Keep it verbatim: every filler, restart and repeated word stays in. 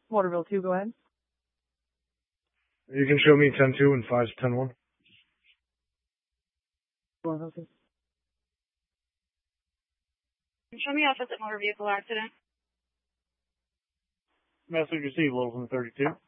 Waterville two, go ahead. You can show me ten two and five ten one. Waterville two. Show me office at motor vehicle accident. Message received, Littleton thirty-two.